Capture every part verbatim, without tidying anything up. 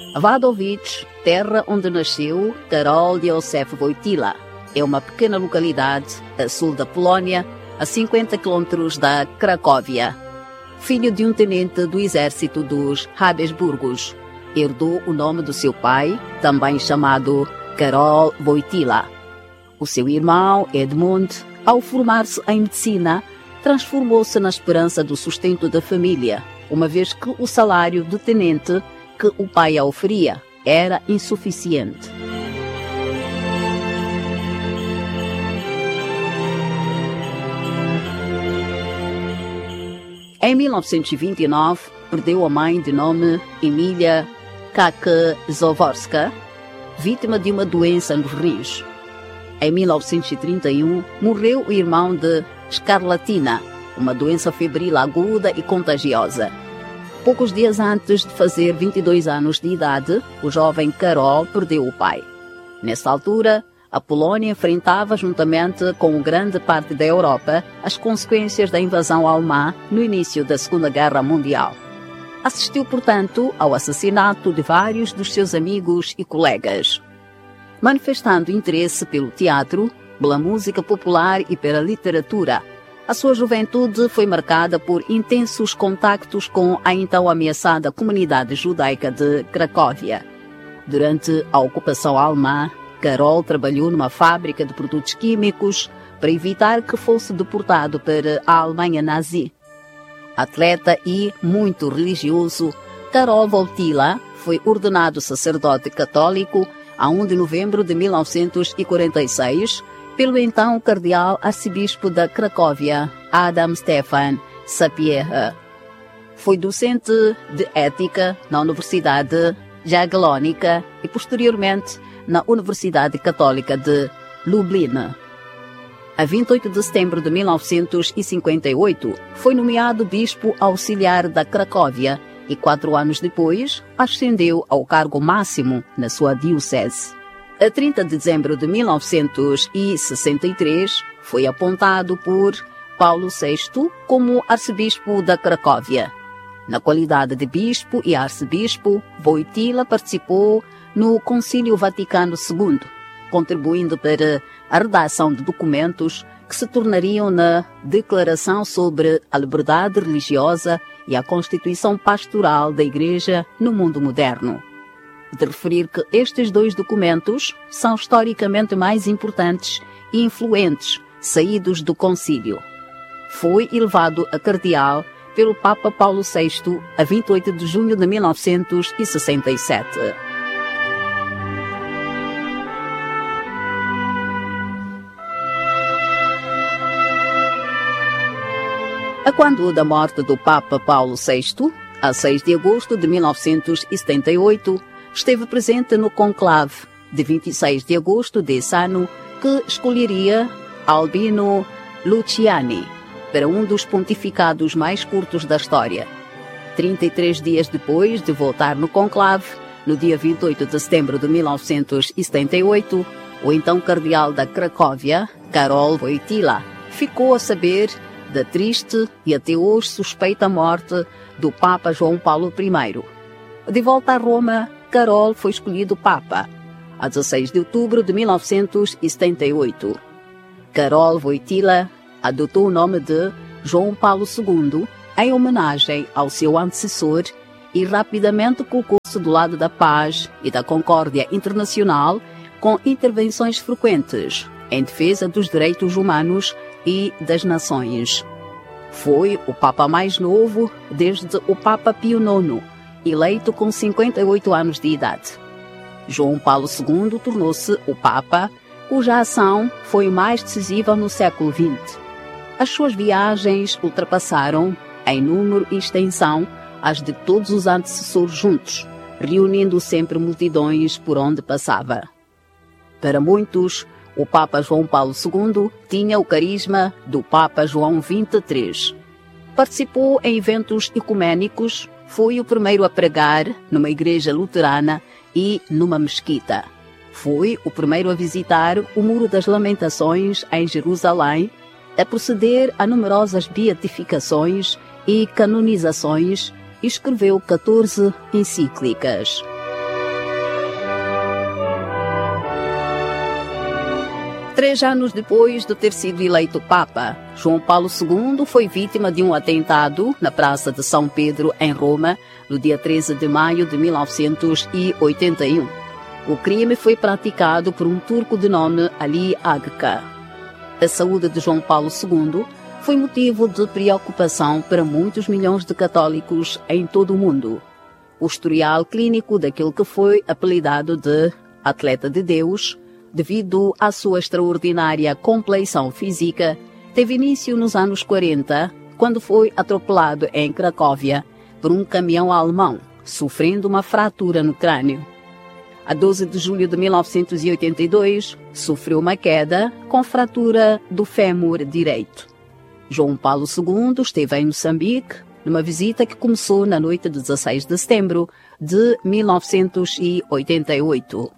Wadowice, terra onde nasceu Karol Józef Wojtyła, é uma pequena localidade a sul da Polónia, a cinquenta quilômetros da Cracóvia. Filho de um tenente do exército dos Habsburgos, herdou o nome do seu pai, também chamado Karol Wojtyła. O seu irmão, Edmund, ao formar-se em medicina, transformou-se na esperança do sustento da família, uma vez que o salário de tenente que o pai a oferia era insuficiente. Em mil novecentos e vinte e nove, perdeu a mãe de nome Emilia Kak-Zaworska, vítima de uma doença nos rins. Em mil novecentos e trinta e um, morreu o irmão de escarlatina, uma doença febril aguda e contagiosa. Poucos dias antes de fazer vinte e dois anos de idade, o jovem Karol perdeu o pai. Nessa altura, a Polónia enfrentava, juntamente com grande parte da Europa, as consequências da invasão alemã no início da Segunda Guerra Mundial. Assistiu, portanto, ao assassinato de vários dos seus amigos e colegas. Manifestando interesse pelo teatro, pela música popular e pela literatura, a sua juventude foi marcada por intensos contactos com a então ameaçada comunidade judaica de Cracóvia. Durante a ocupação alemã, Karol trabalhou numa fábrica de produtos químicos para evitar que fosse deportado para a Alemanha nazi. Atleta e muito religioso, Karol Wojtyła foi ordenado sacerdote católico a primeiro de novembro de mil novecentos e quarenta e seis pelo então cardeal arcebispo da Cracóvia, Adam Stefan Sapieha. Foi docente de ética na Universidade Jagiellônica e posteriormente na Universidade Católica de Lublin. A vinte e oito de setembro de mil novecentos e cinquenta e oito, foi nomeado bispo auxiliar da Cracóvia e quatro anos depois ascendeu ao cargo máximo na sua diocese. A trinta de dezembro de mil novecentos e sessenta e três, foi apontado por Paulo sexto como arcebispo da Cracóvia. Na qualidade de bispo e arcebispo, Wojtyła participou no Concílio Vaticano segundo, contribuindo para a redação de documentos que se tornariam na Declaração sobre a Liberdade Religiosa e a Constituição Pastoral da Igreja no Mundo Moderno. De referir que estes dois documentos são historicamente mais importantes e influentes saídos do concílio. Foi elevado a cardeal pelo Papa Paulo sexto a vinte e oito de junho de mil novecentos e sessenta e sete. A quando da morte do Papa Paulo sexto, a seis de agosto de mil novecentos e setenta e oito, esteve presente no conclave de vinte e seis de agosto desse ano, que escolheria Albino Luciani para um dos pontificados mais curtos da história. trinta e três dias depois de voltar no conclave, no dia vinte e oito de setembro de mil novecentos e setenta e oito, o então cardeal da Cracóvia, Karol Wojtyła, ficou a saber da triste e até hoje suspeita morte do Papa João Paulo I. De volta a Roma, Karol foi escolhido Papa, a dezesseis de outubro de mil novecentos e setenta e oito. Karol Wojtyła adotou o nome de João Paulo segundo em homenagem ao seu antecessor e rapidamente colocou-se do lado da paz e da concórdia internacional, com intervenções frequentes em defesa dos direitos humanos e das nações. Foi o Papa mais novo desde o Papa Pio nono, eleito com cinquenta e oito anos de idade. João Paulo segundo tornou-se o Papa, cuja ação foi mais decisiva no século vinte. As suas viagens ultrapassaram, em número e extensão, as de todos os antecessores juntos, reunindo sempre multidões por onde passava. Para muitos, o Papa João Paulo segundo tinha o carisma do Papa João vinte e três. Participou em eventos ecumênicos, foi o primeiro a pregar numa igreja luterana e numa mesquita. Foi o primeiro a visitar o Muro das Lamentações em Jerusalém, a proceder a numerosas beatificações e canonizações, e escreveu catorze encíclicas. Três anos depois de ter sido eleito Papa, João Paulo segundo foi vítima de um atentado na Praça de São Pedro, em Roma, no dia treze de maio de mil novecentos e oitenta e um. O crime foi praticado por um turco de nome Ali Agca. A saúde de João Paulo segundo foi motivo de preocupação para muitos milhões de católicos em todo o mundo. O historial clínico daquele que foi apelidado de Atleta de Deus, devido à sua extraordinária compleição física, teve início nos anos quarenta, quando foi atropelado em Cracóvia por um caminhão alemão, sofrendo uma fratura no crânio. A doze de julho de mil novecentos e oitenta e dois, sofreu uma queda com fratura do fémur direito. João Paulo segundo esteve em Moçambique, numa visita que começou na noite de dezesseis de setembro de mil novecentos e oitenta e oito.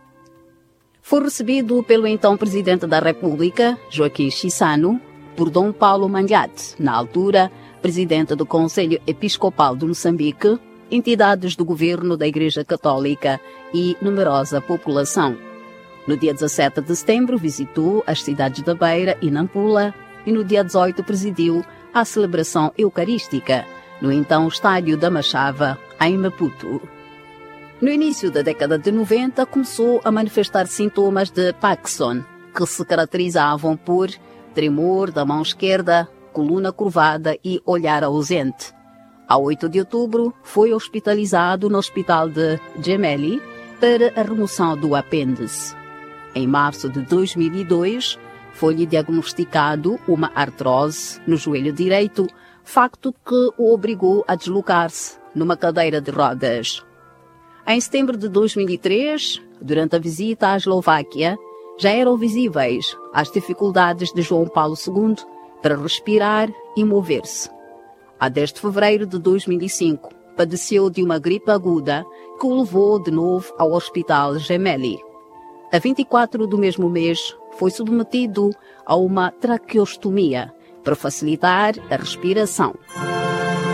Foi recebido pelo então Presidente da República, Joaquim Chissano, por Dom Paulo Mandiate, na altura Presidente do Conselho Episcopal de Moçambique, entidades do governo da Igreja Católica e numerosa população. No dia dezessete de setembro visitou as cidades da Beira e Nampula e no dia dezoito presidiu a celebração eucarística no então Estádio da Machava, em Maputo. No início da década de noventa, começou a manifestar sintomas de Parkinson, que se caracterizavam por tremor da mão esquerda, coluna curvada e olhar ausente. A oito de outubro, foi hospitalizado no Hospital de Gemelli para a remoção do apêndice. Em março de dois mil e dois, foi-lhe diagnosticado uma artrose no joelho direito, facto que o obrigou a deslocar-se numa cadeira de rodas. Em setembro de dois mil e três, durante a visita à Eslováquia, já eram visíveis as dificuldades de João Paulo segundo para respirar e mover-se. A dez de fevereiro de dois mil e cinco, padeceu de uma gripe aguda que o levou de novo ao Hospital Gemelli. A vinte e quatro do mesmo mês, foi submetido a uma traqueostomia para facilitar a respiração.